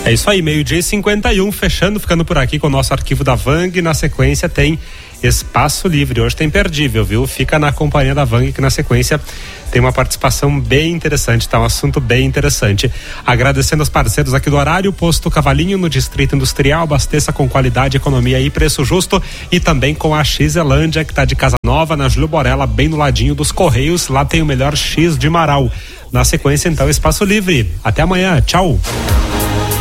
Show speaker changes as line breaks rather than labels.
É isso aí, 12:51, ficando por aqui com o nosso arquivo da Vang. Na sequência tem Espaço Livre. Hoje tem Imperdível, viu? Fica na companhia da Vang, que na sequência tem uma participação bem interessante, tá? Um assunto bem interessante. Agradecendo aos parceiros aqui do horário, Posto Cavalinho no Distrito Industrial, abasteça com qualidade, economia e preço justo, e também com a Xelândia, que tá de casa nova, na Júlio Borella, bem no ladinho dos Correios. Lá tem o melhor X de Marau. Na sequência, então, Espaço Livre. Até amanhã. Tchau.